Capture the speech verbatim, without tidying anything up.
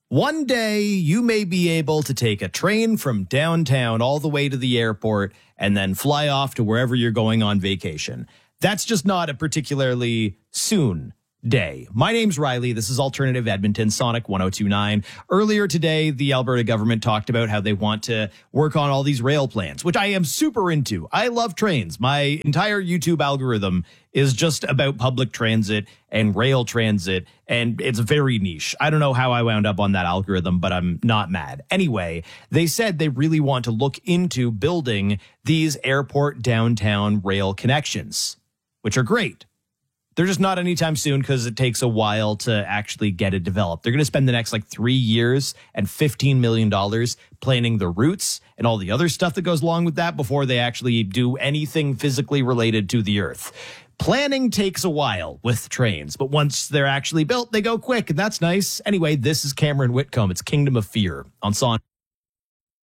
One day you may be able to take a train from downtown all the way to the airport and then fly off to wherever you're going on vacation. That's just not a particularly soon day. My name's Riley. This is Alternative Edmonton, Sonic one oh two point nine. Earlier today, the Alberta government talked about how they want to work on all these rail plans, which I am super into. I love trains. My entire YouTube algorithm is just about public transit and rail transit, and it's very niche. I don't know how I wound up on that algorithm, but I'm not mad. Anyway, they said they really want to look into building these airport downtown rail connections, which are great. They're just not anytime soon because it takes a while to actually get it developed. They're going to spend the next like three years and fifteen million dollars planning the routes and all the other stuff that goes along with that before they actually do anything physically related to the earth. Planning takes a while with trains, but once they're actually built, they go quick, and that's nice. Anyway, this is Cameron Whitcomb. It's Kingdom of Fear on Sonic.